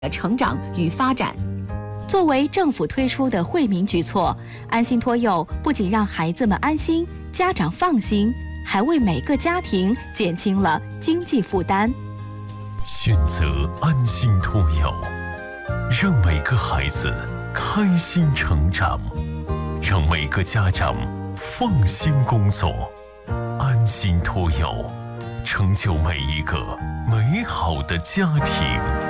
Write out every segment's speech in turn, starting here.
的成长与发展。作为政府推出的惠民举措，安心托幼不仅让孩子们安心，家长放心，还为每个家庭减轻了经济负担。 选择安心托幼，让每个孩子开心成长，让每个家长放心工作。安心托幼，成就每一个美好的家庭。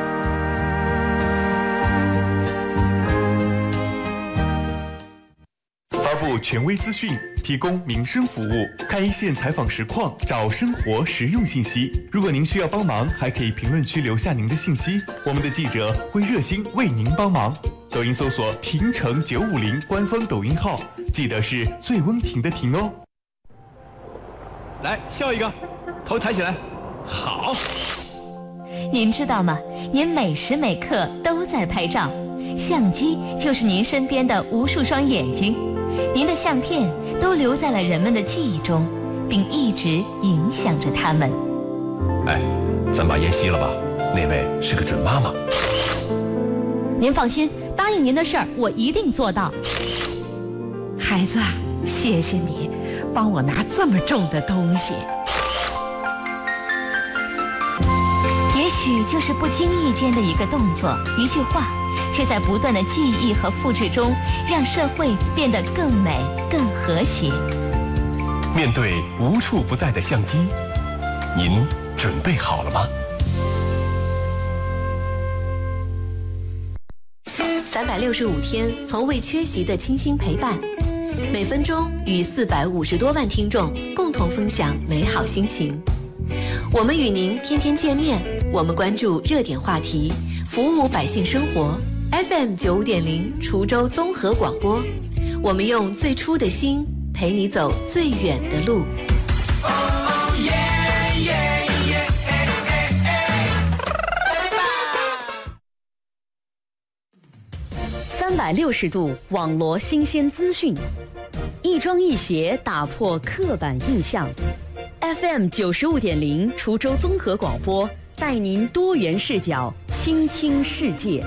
发布权威资讯，提供民生服务，看一线采访实况，找生活实用信息。如果您需要帮忙，还可以评论区留下您的信息，我们的记者会热心为您帮忙。抖音搜索婷城950官方抖音号，记得是最温婷的婷哦。 来，笑一个，头抬起来，好。 您知道吗？您每时每刻都在拍照，相机就是您身边的无数双眼睛，您的相片都留在了人们的记忆中，并一直影响着他们。 哎，咱把烟熄了吧，那位是个准妈妈。 您放心，答应您的事儿我一定做到。 孩子，谢谢你帮我拿这么重的东西。 也许就是不经意间的一个动作，一句话，却在不断的记忆和复制中，让社会变得更美、更和谐。 面对无处不在的相机，您准备好了吗 ？365天，从未缺席的倾心陪伴，每分钟与450多万听众共同分享美好心情。我们与您天天见面，我们关注热点话题，服务百姓生活。FM 95.0滁州综合广播，我们用最初的心陪你走最远的路。 360度网罗新鲜资讯，一庄一协打破刻板印象。FM 95.0滁州综合广播，带您多元视角倾听世界。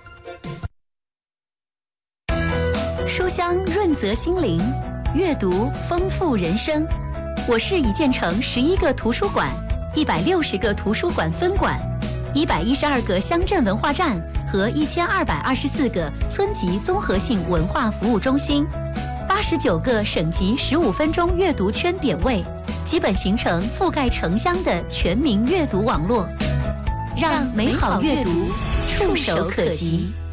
书香润泽心灵，阅读丰富人生。我市已建成11个图书馆，160个图书馆分馆，112个乡镇文化站和1224个村级综合性文化服务中心，89个省级15分钟阅读圈点位，基本形成覆盖城乡的全民阅读网络，让美好阅读触手可及。